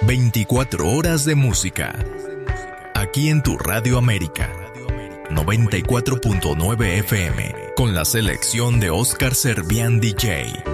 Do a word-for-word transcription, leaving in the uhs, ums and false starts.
veinticuatro horas de música. Aquí en tu Radio América. noventa y cuatro punto nueve F M. Con la selección de Oscar Servián D J.